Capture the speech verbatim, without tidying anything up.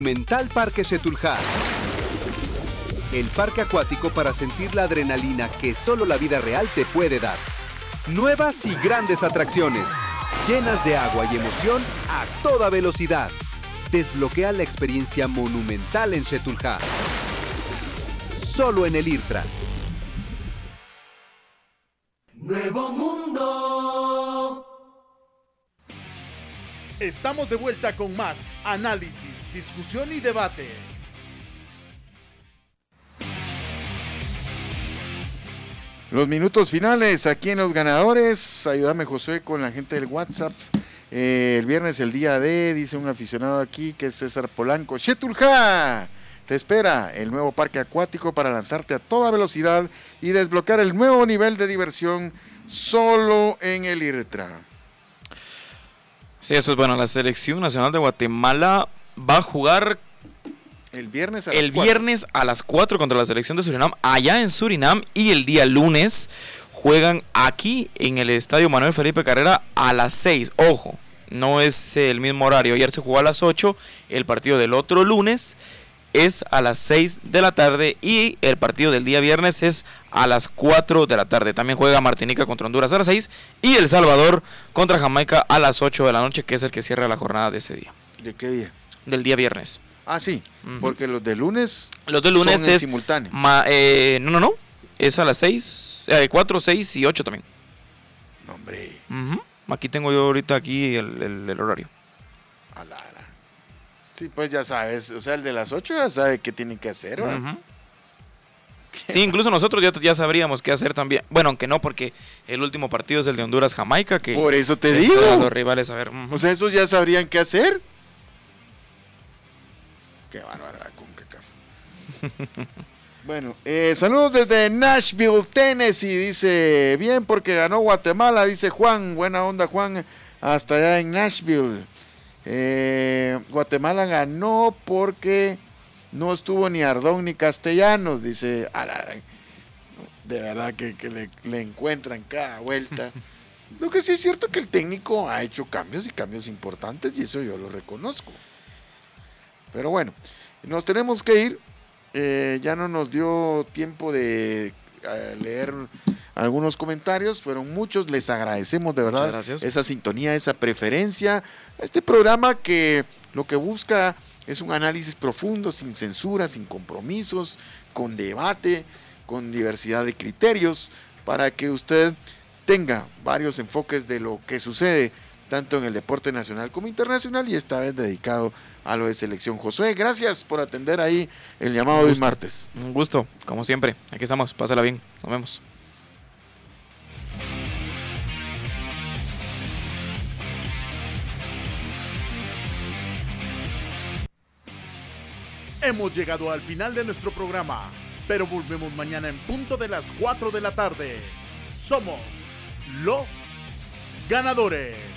Mental Parque Xetulhá. El parque acuático para sentir la adrenalina que solo la vida real te puede dar. Nuevas y grandes atracciones, llenas de agua y emoción a toda velocidad. Desbloquea la experiencia monumental en Xetulhá. Solo en el IRTRA. Nuevo Mundo. Estamos de vuelta con más análisis, discusión y debate. Los minutos finales aquí en Los Ganadores. Ayúdame, Josué, con la gente del WhatsApp. Eh, el viernes, el día de, dice un aficionado aquí que es César Polanco. Xetulhá te espera el nuevo parque acuático para lanzarte a toda velocidad y desbloquear el nuevo nivel de diversión solo en el IRTRA. Sí, eso es bueno. La Selección Nacional de Guatemala va a jugar el viernes a el las cuatro. viernes a las cuatro contra la Selección de Surinam, allá en Surinam, y el día lunes juegan aquí en el Estadio Manuel Felipe Carrera a las seis. Ojo, no es el mismo horario. Ayer se jugó a las ocho, el partido del otro lunes es a las seis de la tarde y el partido del día viernes es a las cuatro de la tarde. También juega Martinica contra Honduras a las seis y El Salvador contra Jamaica a las ocho de la noche, que es el que cierra la jornada de ese día. ¿De qué día? Del día viernes. Ah, sí, uh-huh. Porque los de lunes Los de lunes son en es simultáneo. Ma, eh, no, no, no, es a las seis, eh, cuatro, seis y ocho también. No, hombre. Uh-huh. Aquí tengo yo ahorita aquí el, el, el horario. A la ara. Sí, pues ya sabes, o sea, el de las ocho ya sabe qué tienen que hacer, ¿verdad? Uh-huh. Sí, incluso nosotros ya, ya sabríamos qué hacer también. Bueno, aunque no, porque el último partido es el de Honduras-Jamaica. Que por eso te es digo. Los rivales, a ver. Uh-huh. O sea, esos ya sabrían qué hacer. Qué bárbara con CACAF. Bueno, eh, saludos desde Nashville, Tennessee. Dice, bien porque ganó Guatemala, dice Juan. Buena onda, Juan, hasta allá en Nashville. Eh, Guatemala ganó porque no estuvo ni Ardón ni Castellanos, dice. De verdad que, que le, le encuentran cada vuelta. Lo que sí es cierto que el técnico ha hecho cambios y cambios importantes, y eso yo lo reconozco. Pero bueno, nos tenemos que ir. Eh, ya no nos dio tiempo de eh, leer algunos comentarios, fueron muchos. Les agradecemos de verdad esa sintonía, esa preferencia. Este programa que lo que busca es un análisis profundo, sin censura, sin compromisos, con debate, con diversidad de criterios, para que usted tenga varios enfoques de lo que sucede tanto en el deporte nacional como internacional, y esta vez dedicado a lo de selección. Josué, gracias por atender ahí el llamado de hoy martes. Un gusto, como siempre. Aquí estamos, pásala bien, nos vemos. Hemos llegado al final de nuestro programa, pero volvemos mañana en punto de las cuatro de la tarde. Somos los ganadores.